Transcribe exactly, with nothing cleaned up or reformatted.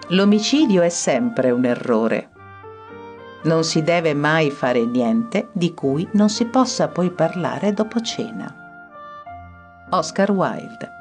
L'omicidio è sempre un errore. Non si deve mai fare niente di cui non si possa poi parlare dopo cena. Oscar Wilde.